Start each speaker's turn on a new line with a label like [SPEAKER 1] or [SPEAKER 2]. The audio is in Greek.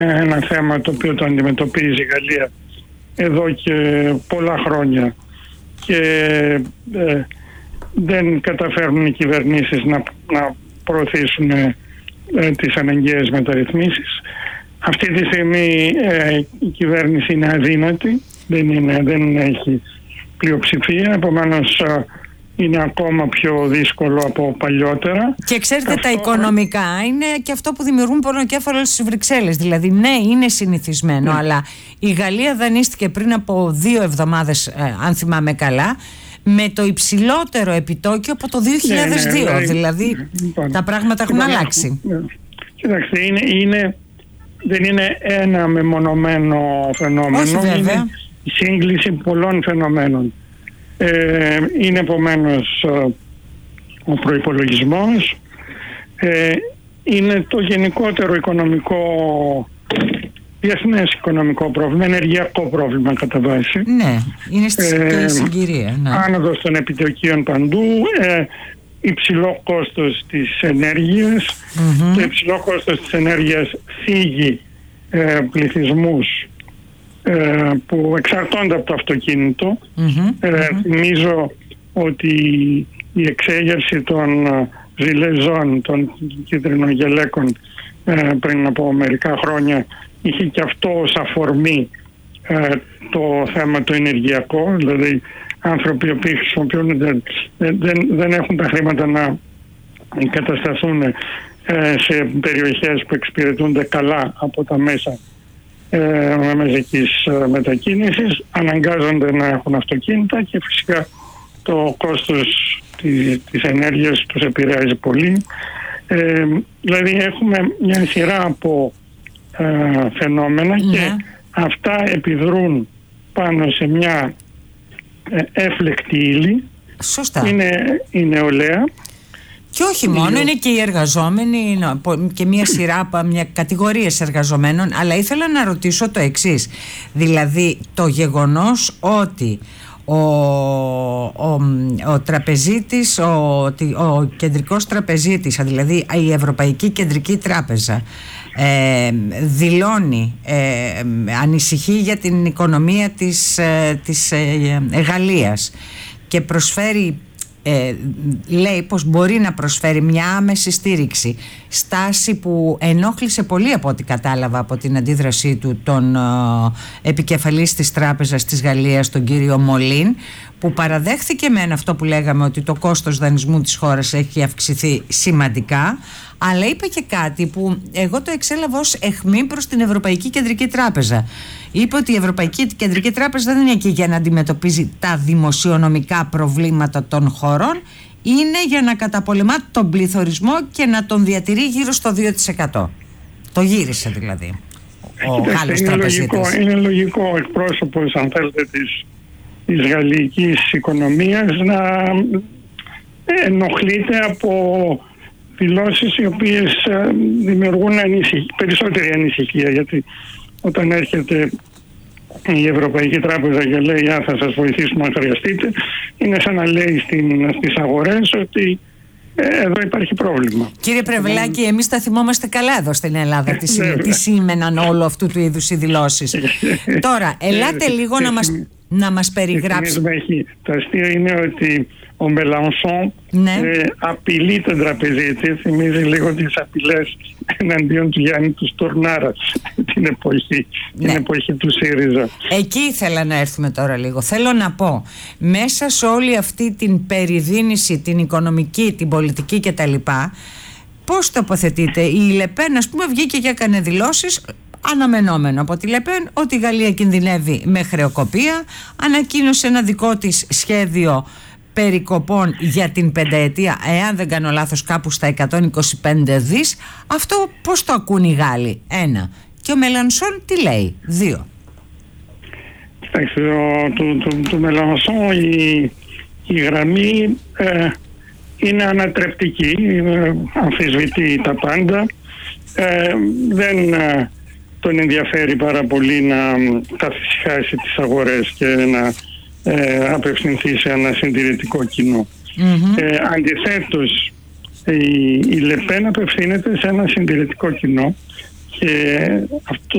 [SPEAKER 1] ένα θέμα το οποίο το αντιμετωπίζει η Γαλλία εδώ και πολλά χρόνια και δεν καταφέρνουν οι κυβερνήσεις να προωθήσουν τις αναγκαίες μεταρρυθμίσεις. Αυτή τη στιγμή η κυβέρνηση είναι αδύνατη, δεν έχει πλειοψηφία, επομένως είναι ακόμα πιο δύσκολο από παλιότερα.
[SPEAKER 2] Και ξέρετε, τα οικονομικά είναι και αυτό που δημιουργούν πονοκέφαλο στις Βρυξέλλες. Δηλαδή, ναι, είναι συνηθισμένο, αλλά η Γαλλία δανείστηκε πριν από 2 εβδομάδες, αν θυμάμαι καλά, με το υψηλότερο επιτόκιο από το 2002. Δηλαδή, τα πράγματα έχουν αλλάξει.
[SPEAKER 1] Κοιτάξτε, δεν είναι ένα μεμονωμένο φαινόμενο.
[SPEAKER 2] Όχι, βέβαια.
[SPEAKER 1] Είναι η σύγκληση πολλών φαινομένων. Είναι επομένως ο προϋπολογισμός, είναι το γενικότερο διεθνές οικονομικό πρόβλημα, ενεργειακό πρόβλημα κατά βάση.
[SPEAKER 2] Ναι, είναι στη συγκυρία. Ναι.
[SPEAKER 1] Άνοδος των επιτοκίων παντού, υψηλό κόστος της ενέργειας. Το υψηλό κόστος της ενέργειας θίγει πληθυσμούς που εξαρτώνται από το αυτοκίνητο. Θυμίζω ότι η εξέγερση των ζηλεζών, των κίτρινογελέκων πριν από μερικά χρόνια είχε και αυτό ως αφορμή το θέμα το ενεργειακό, δηλαδή άνθρωποι οι οποίοι χρησιμοποιούν δεν έχουν τα χρήματα να εγκατασταθούν σε περιοχές που εξυπηρετούνται καλά από τα μέσα μαζικής μετακίνησης, αναγκάζονται να έχουν αυτοκίνητα και φυσικά το κόστος της ενέργειας τους επηρεάζει πολύ. Δηλαδή έχουμε μια σειρά από φαινόμενα και αυτά επιδρούν πάνω σε μια έφλεκτη ύλη.
[SPEAKER 2] Σωστά.
[SPEAKER 1] Είναι η νεολαία.
[SPEAKER 2] Και όχι μόνο, είναι και οι εργαζόμενοι και μια σειρά, μια κατηγορίες εργαζομένων. Αλλά ήθελα να ρωτήσω το εξής. Δηλαδή το γεγονός ότι ο τραπεζίτης, ο κεντρικός τραπεζίτης, δηλαδή η Ευρωπαϊκή Κεντρική Τράπεζα, δηλώνει ανησυχεί για την οικονομία της Γαλλίας και προσφέρει, λέει πως μπορεί να προσφέρει μια άμεση στήριξη, στάση που ενόχλησε πολύ από ό,τι κατάλαβα από την αντίδρασή του τον επικεφαλής της Τράπεζας της Γαλλίας, τον κύριο Μολίν, που παραδέχθηκε μεν αυτό που λέγαμε ότι το κόστος δανεισμού της χώρας έχει αυξηθεί σημαντικά, αλλά είπε και κάτι που εγώ το εξέλαβα ως αιχμή προς την Ευρωπαϊκή Κεντρική Τράπεζα. Είπε ότι η Ευρωπαϊκή Κεντρική Τράπεζα δεν είναι εκεί για να αντιμετωπίζει τα δημοσιονομικά προβλήματα των χωρών, είναι για να καταπολεμά τον πληθωρισμό και να τον διατηρεί γύρω στο 2%. Το γύρισε δηλαδή ο Γάλλος τραπεζίτης.
[SPEAKER 1] Είναι λογικό ο εκπρόσωπος, αν θέλετε, της γαλλικής οικονομίας να ενοχλείται από δηλώσεις οι οποίες δημιουργούν περισσότερη ανησυχία, γιατί όταν έρχεται η Ευρωπαϊκή Τράπεζα και λέει θα σας βοηθήσουμε αν χρειαστείτε, είναι σαν να λέει στις αγορές ότι εδώ υπάρχει πρόβλημα.
[SPEAKER 2] Κύριε Πρεβελάκη, εμείς τα θυμόμαστε καλά εδώ στην Ελλάδα τι σήμαιναν όλο αυτού του είδους οι δηλώσεις. Τώρα, ελάτε λίγο να μας περιγράψετε.
[SPEAKER 1] Το αστείο είναι ότι ο Μπελανσόν απειλεί τον τραπεζίτη, θυμίζει λίγο τις απειλές εναντίον του Γιάννη του Στουρνάρα την εποχή του ΣΥΡΙΖΑ. Εκεί
[SPEAKER 2] ήθελα να έρθουμε τώρα λίγο. Θέλω να πω, μέσα σε όλη αυτή την περιδίνηση, την οικονομική, την πολιτική κτλ., πώς τοποθετείτε? Η Λεπέν, ας πούμε, βγήκε και έκανε δηλώσεις, αναμενόμενο από τη Λεπέν, ότι η Γαλλία κινδυνεύει με χρεοκοπία, ανακοίνωσε ένα δικό της σχέδιο περικοπών για την πενταετία, εάν δεν κάνω λάθος κάπου στα 125 δις. Αυτό πώς το ακούν οι Γάλλοι? 1. Και ο Μελανσόν τι λέει? 2.
[SPEAKER 1] Κοιτάξτε, του Μελανσόν η γραμμή είναι ανατρεπτική, αμφισβητεί τα πάντα, δεν τον ενδιαφέρει πάρα πολύ να καθησυχάσει τις αγορές και να απευθυνθεί σε ένα συντηρητικό κοινό. Αντιθέτως, η Λεπέν απευθύνεται σε ένα συντηρητικό κοινό και αυτό